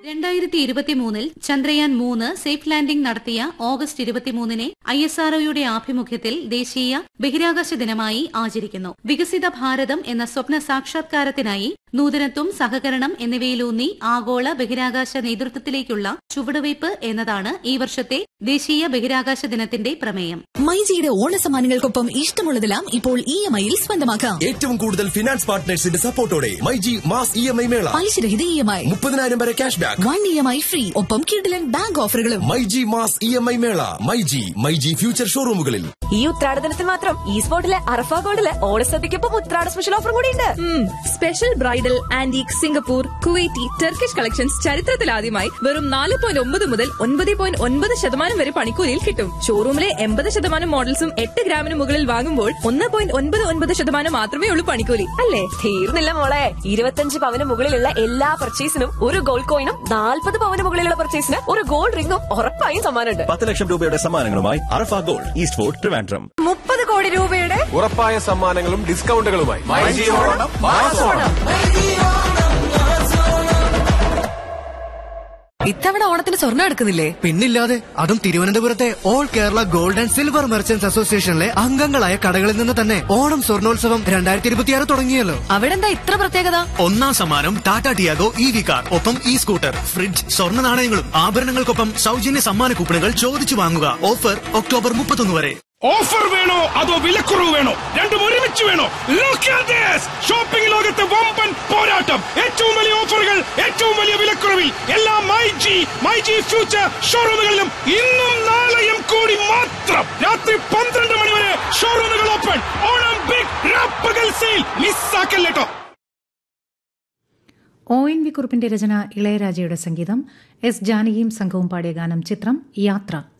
2023 Chandrayaan 3 safe landing നടത്തിയ August 23 ISROയുടെ ആഭിമുഖ്യത്തിൽ ദേശീയ ബഹിരാകാശ ദിനമായി ആചരിക്കുന്നു. വികസിത ഭാരതം എന്ന സ്വപ്ന സാക്ഷാത്കാരത്തിനായി നൂതനത്വം, സഹകരണം എന്നിവയിലൂന്നി ആഗോള ബഹിരാകാശ നേതൃത്വത്തിലേക്കുള്ള ചുവടുവയ്പ് എന്നതാണ് ഈ വർഷത്തെ ദേശീയ ബഹിരാകാശ ദിനത്തിന്റെ പ്രമേയം. മൈജിയുടെ ഓണസമ്മാനങ്ങൾക്കൊപ്പം ഇഷ്ടമുള്ളതെല്ലാം ഇപ്പോൾ EMI-യിൽ സ്വന്തമാക്കാം. ഏറ്റവും കൂടുതൽ ഫിനാൻസ് പാർട്ട്നേഴ്സിന്റെ സപ്പോർട്ടോടെ മൈജി മാസ് EMI മേള. പലിശരഹിത EMI, 30,000 വരെ ക്യാഷ് ബാക്ക്, 1 EMI ഫ്രീ, ഒപ്പം കിഡിലൻ ബാങ്ക് ഓഫറുകളും. മൈജി മാസ് EMI മേള. മൈജി ഫ്യൂച്ചർ ഷോറൂമുകളിൽ. ഈ ഉത്രാടനത്തിൽ മാത്രം ഈ സ്പോട്ടിലെ അറഫ ഗോൾഡിലെ ഓണസദ്യക്കൊപ്പം ഉത്രാട സ്പെഷ്യൽ ഓഫർ കൂടിയുണ്ട്. Special bridal, antique, Singapore, Kuwaiti, Turkish collections ചരിത്രത്തിലാദ്യമായി വെറും 4.9 മുതൽ 9.9% വരെ പണിക്കൂലിയിൽ കിട്ടും. ഷോറൂമിലെ 80% മോഡൽസും 8 ഗ്രാമിന് മുകളിൽ വാങ്ങുമ്പോൾ 1.99% മാത്രമേ ഉള്ളൂ പണിക്കൂലി. അല്ലേ? തീർന്നില്ല മോളെ, 25 പവന് മുകളിലുള്ള എല്ലാ പർച്ചേസിനും ഒരു ഗോൾഡ് കോയിനും 40 പവന് മുകളിലുള്ള പർച്ചേസിന് ഒരു ഗോൾഡ് റിംഗും ഉറപ്പായും സമ്മാനമുണ്ട്. 10 ലക്ഷം രൂപയുടെ സമ്മാനങ്ങളുമായി അറഫ ഗോൾഡ്, ഈസ്റ്റ് ഫോർട്ട്, ട്രിവാൻഡ്രം. 30 കോടി രൂപയുടെ ഉറപ്പായ സമ്മാനങ്ങളും ഡിസ്കൗണ്ടുകളുമായി ഇത്തവണ ഓണത്തിന് സ്വർണ്ണം എടുക്കുന്നില്ലേ? പിന്നില്ലാതെ, അതും തിരുവനന്തപുരത്തെ all Kerala gold and silver merchants അസോസിയേഷനിലെ അംഗങ്ങളായ കടകളിൽ നിന്ന് തന്നെ ഓണം സ്വർണോത്സവം 2026 തുടങ്ങിയല്ലോ. അവിടെ എന്താ ഇത്ര പ്രത്യേകത? ഒന്നാം സമ്മാനം ടാറ്റ ടിയാഗോ EV കാർ, ഒപ്പം സ്കൂട്ടർ, ഫ്രിഡ്ജ്, സ്വർണ്ണ നാണയങ്ങളും ആഭരണങ്ങൾക്കൊപ്പം സൗജന്യ സമ്മാന കൂപ്പണുകൾ ചോദിച്ചു വാങ്ങുക. ഓഫർ ഒക്ടോബർ 31 വരെ. ഓഫർ വേണോ അതോ വിലക്കുറവ് വേണോ? രണ്ടും ഒരുമിച്ച് വേണോ? ഷോപ്പിംഗ് ലോകത്തെ വമ്പൻ പോരാട്ടം. ഏറ്റവും വലിയ ഓഫറുകൾ, ഏറ്റവും വലിയ വിലക്കുറവിൽ എല്ലാ മൈജി ഫ്യൂച്ചർ ഷോറൂമുകളിലും ഇന്നും നാളെയും കൂടി മാത്രം. രാത്രി 12 മണി വരെ ഷോറൂമുകൾ ഓപ്പൺ. ഓണം ബിഗ് രാപ്പകൽ സെയിൽ മിസ്സാക്കല്ലേട്ടോ. ONV കുറുപ്പിന്റെ രചന, ഇളയരാജയുടെ സംഗീതം, S ജാനകിയും സംഘവും പാടിയ ഗാനം. ചിത്രം യാത്ര.